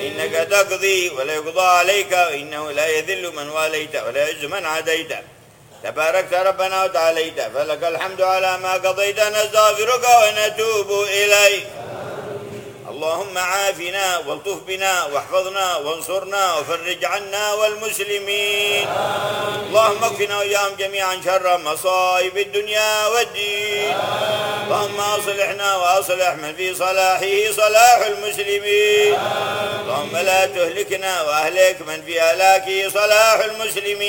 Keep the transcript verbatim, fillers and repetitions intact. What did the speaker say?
إنك تقضي ولا يقضى عليك، وإنه لا يذل من واليت ولا يعز من عاديت، تباركت ربنا وتعاليت، فلك الحمد على ما قضيت، نستغفرك ونتوب إليك. اللهم عافنا والطف بنا واحفظنا وانصرنا وفرج عنا والمسلمين. اللهم اكفنا وإياهم جميعا شر مصائب الدنيا والدين. اللهم أصلحنا وأصلح من في صلاحه صلاح المسلمين. اللهم لا تهلكنا وأهلك من في هلاكه صلاح المسلمين.